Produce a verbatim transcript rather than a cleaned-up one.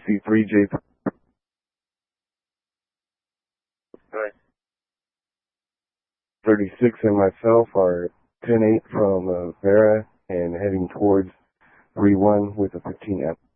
C three J. Right. thirty-six and myself are ten eight from uh, Vera and heading towards three one with a fifteen app.